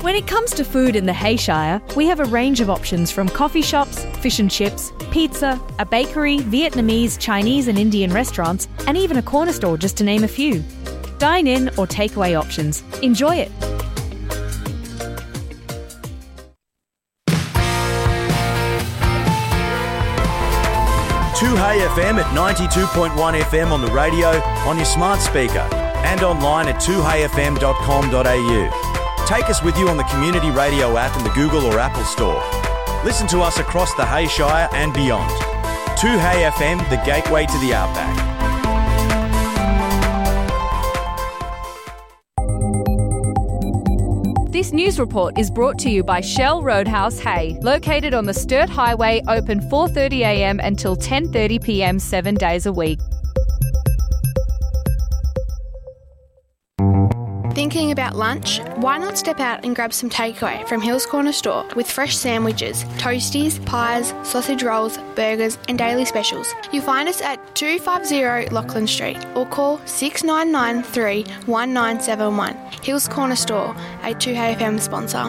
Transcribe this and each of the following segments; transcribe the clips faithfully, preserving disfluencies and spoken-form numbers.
When it comes to food in the Hayshire, we have a range of options from coffee shops, fish and chips, pizza, a bakery, Vietnamese, Chinese and Indian restaurants, and even a corner store, just to name a few. Dine in or takeaway options. Enjoy it. two Hay F M at ninety-two point one F M on the radio, on your smart speaker, and online at two hay f m dot com dot a u. Take us with you on the Community Radio app in the Google or Apple Store. Listen to us across the Hayshire and beyond. two Hay F M, the gateway to the outback. This news report is brought to you by Shell Roadhouse Hay, located on the Sturt Highway, open four thirty a m until ten thirty p m seven days a week. Thinking about lunch? Why not step out and grab some takeaway from Hills Corner Store with fresh sandwiches, toasties, pies, sausage rolls, burgers and daily specials. You'll find us at two fifty Lachlan Street or call six nine nine three one nine seven one. Hills Corner Store, a two Hay F M sponsor.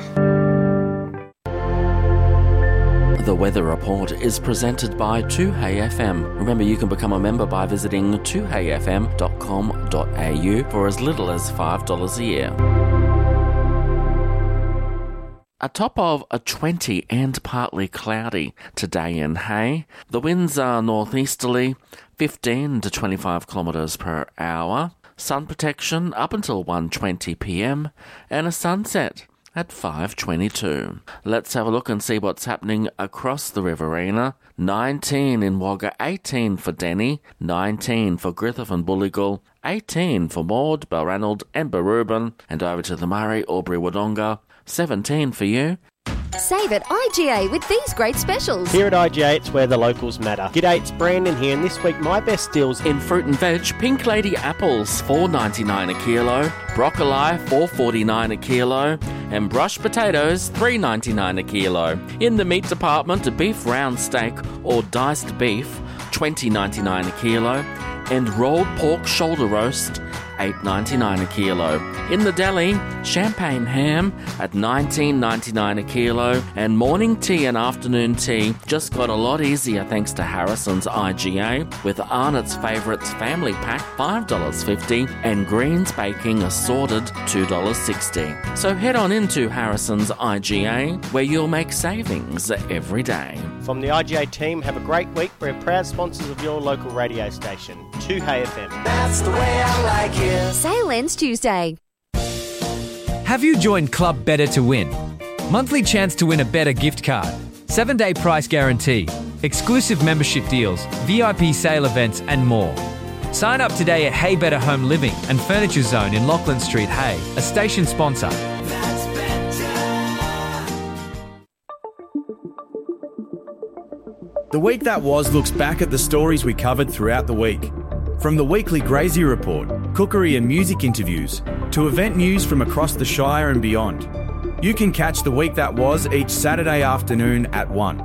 The Weather Report is presented by two Hay F M. Remember, you can become a member by visiting two hay f m dot com dot a u for as little as five dollars a year. A top of a twenty and partly cloudy today in Hay. The winds are northeasterly, fifteen to twenty-five kilometres per hour. Sun protection up until one twenty p m and a sunset at five twenty-two. Let's have a look and see what's happening across the Riverina. nineteen in Wagga, eighteen for Denny, nineteen for Griffith and Bulligal, eighteen for Maud, Balranald and Barubin, and over to the Murray, Albury, Wodonga, seventeen for you. Save at I G A with these great specials. Here at I G A, it's where the locals matter. G'day, it's Brandon here, and this week my best deals in fruit and veg. Pink Lady apples, four ninety-nine a kilo. Broccoli, four forty-nine a kilo. And brushed potatoes, three ninety-nine a kilo. In the meat department, beef round steak or diced beef, twenty ninety-nine a kilo. And rolled pork shoulder roast, eight ninety-nine a kilo. In the deli, champagne ham at nineteen ninety-nine a kilo, and morning tea and afternoon tea just got a lot easier thanks to Harrison's I G A, with Arnott's Favourites Family Pack five dollars fifty and Greens Baking Assorted two dollars sixty. So head on into Harrison's I G A, where you'll make savings every day. From the I G A team, have a great week. We're proud sponsors of your local radio station, two Hay F M. That's the way I like it. Sale ends Tuesday. Have you joined Club Better to win? Monthly chance to win a Better gift card, seven day price guarantee, exclusive membership deals, V I P sale events and more. Sign up today at Hay Better Home Living and Furniture Zone in Lachlan Street, Hay, a station sponsor. That's better. The week that was looks back at the stories we covered throughout the week. From the weekly Grazier Report, cookery and music interviews, to event news from across the Shire and beyond. You can catch the week that was each Saturday afternoon at one.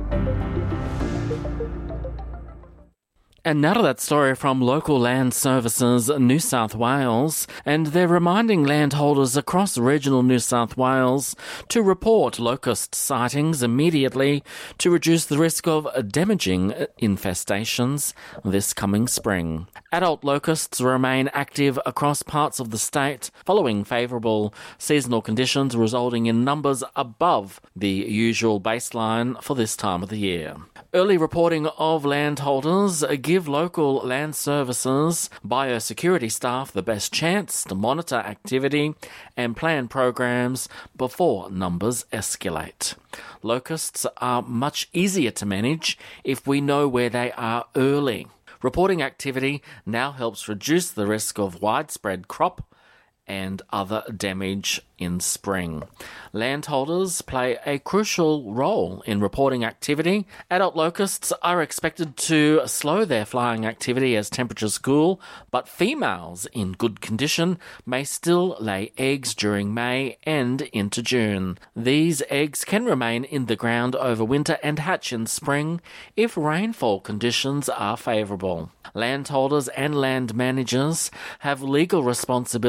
And now to that story from Local Land Services New South Wales, and they're reminding landholders across regional New South Wales to report locust sightings immediately to reduce the risk of damaging infestations this coming spring. Adult locusts remain active across parts of the state following favourable seasonal conditions, resulting in numbers above the usual baseline for this time of the year. Early reporting of landholders give local land services biosecurity staff the best chance to monitor activity and plan programs before numbers escalate. Locusts are much easier to manage if we know where they are early. Reporting activity now helps reduce the risk of widespread crop and other damage in spring. Landholders play a crucial role in reporting activity. Adult locusts are expected to slow their flying activity as temperatures cool, but females in good condition may still lay eggs during May and into June. These eggs can remain in the ground over winter and hatch in spring if rainfall conditions are favourable. Landholders and land managers have legal responsibility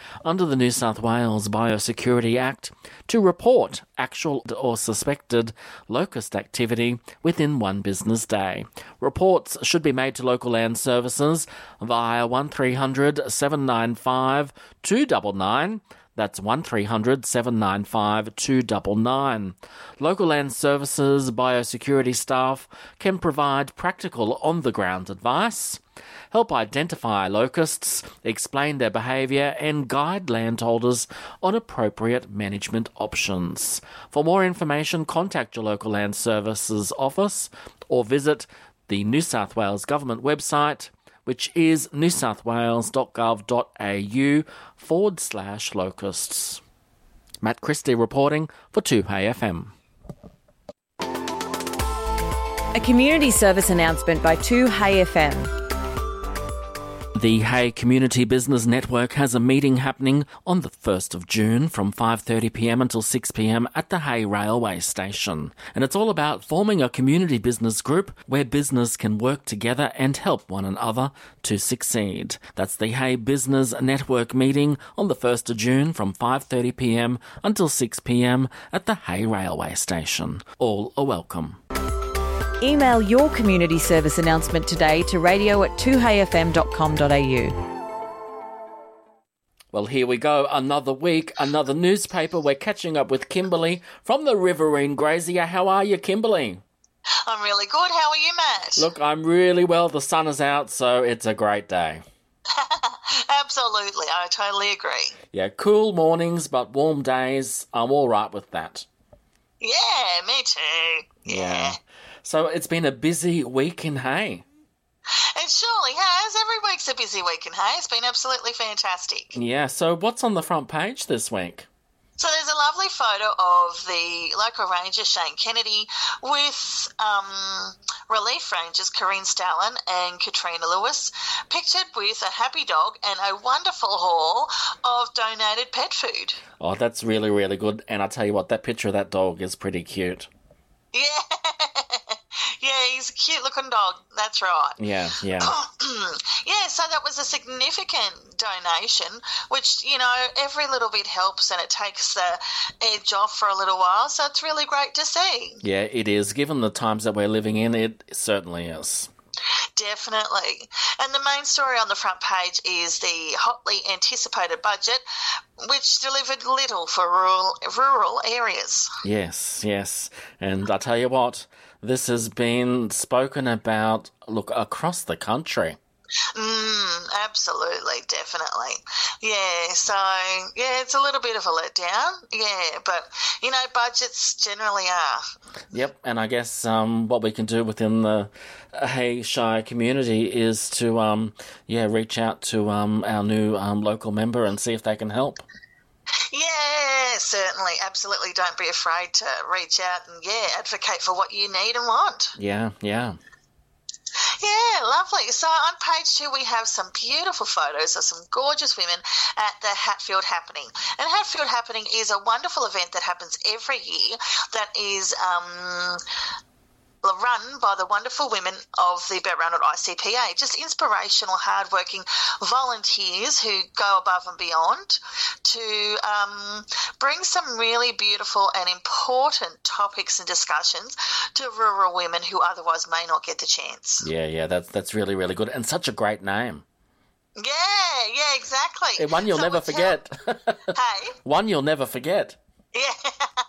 under the New South Wales Biosecurity Act to report actual or suspected locust activity within one business day. Reports should be made to Local Land Services via one three hundred seven nine five two nine nine. That's one three hundred seven nine five two nine nine. Local Land Services biosecurity staff can provide practical on-the-ground advice, help identify locusts, explain their behaviour and guide landholders on appropriate management options. For more information, contact your Local Land Services office or visit the New South Wales Government website, which is newsouthwales.gov.au forward slash locusts. Matt Christie reporting for two Hey F M. A community service announcement by two Hey F M. The Hay Community Business Network has a meeting happening on the first of June from five thirty p m until six p m at the Hay Railway Station. And it's all about forming a community business group where business can work together and help one another to succeed. That's the Hay Business Network meeting on the first of June from five thirty p m until six p m at the Hay Railway Station. All are welcome. Email your community service announcement today to radio at two hey f m dot com dot a u. Well, here we go. Another week, another newspaper. We're catching up with Kimberly from the Riverine Grazier. How are you, Kimberly? I'm really good. How are you, Matt? Look, I'm really well. The sun is out, so it's a great day. Absolutely. I totally agree. Yeah, cool mornings, but warm days. I'm all right with that. Yeah, me too. Yeah. yeah. So it's been a busy week in Hay. It surely has. Every week's a busy week in Hay. It's been absolutely fantastic. Yeah, so what's on the front page this week? So there's a lovely photo of the local ranger, Shane Kennedy, with um, relief rangers, Corinne Stalin and Katrina Lewis, pictured with a happy dog and a wonderful haul of donated pet food. Oh, that's really, really good. And I tell you what, that picture of that dog is pretty cute. Yeah. Yeah, he's a cute-looking dog. That's right. Yeah, yeah. Yeah, so that was a significant donation, which, you know, every little bit helps and it takes the edge off for a little while, so it's really great to see. Yeah, it is. Given the times that we're living in, it certainly is. Definitely. And the main story on the front page is the hotly anticipated budget, which delivered little for rural rural areas. Yes, yes. And I tell you what, this has been spoken about, look, across the country. Mm, absolutely, definitely. Yeah, so, yeah, it's a little bit of a letdown, yeah, but, you know, budgets generally are. Yep, and I guess um, what we can do within the Hay Shire community is to, um, yeah, reach out to um, our new um, local member and see if they can help. Yeah, certainly, absolutely. Don't be afraid to reach out and, yeah, advocate for what you need and want. Yeah, yeah. Yeah, lovely. So on page two, we have some beautiful photos of some gorgeous women at the Hatfield Happening. And Hatfield Happening is a wonderful event that happens every year that is um, run by the wonderful women of the Berrownwood I C P A, just inspirational, hardworking volunteers who go above and beyond to um, bring some really beautiful and important topics and discussions to rural women who otherwise may not get the chance. Yeah, yeah, that's that's really, really good. And such a great name. Yeah, yeah, exactly. One you'll so never forget. Hey? One you'll never forget. Yeah.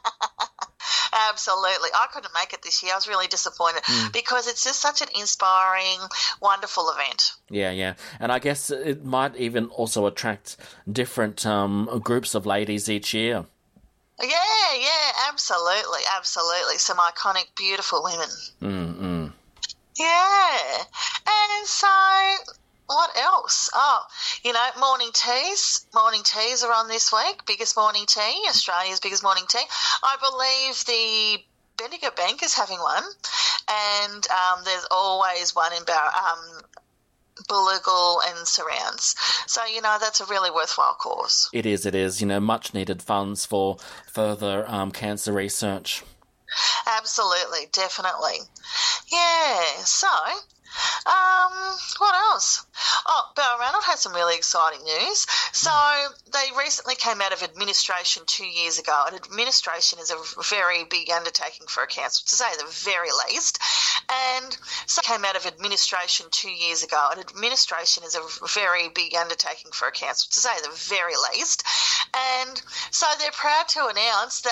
Absolutely. I couldn't make it this year. I was really disappointed mm. because it's just such an inspiring, wonderful event. Yeah, yeah. And I guess it might even also attract different um, groups of ladies each year. Yeah, yeah, absolutely, absolutely. Some iconic, beautiful women. Mm-hmm. Yeah. And so... what else? Oh, you know, morning teas. Morning teas are on this week. Biggest morning tea, Australia's biggest morning tea. I believe the Bendigo Bank is having one, and um, there's always one in Bar- um, Bullagal and surrounds. So, you know, that's a really worthwhile cause. It is, it is. You know, much needed funds for further um, cancer research. Absolutely, definitely. Yeah, so... Um, what else? Oh, Balranald has some really exciting news. So they recently came out of administration two years ago, and administration is a very big undertaking for a council, to say the very least. And so they came out of administration two years ago, and administration is a very big undertaking for a council, to say the very least. And so they're proud to announce that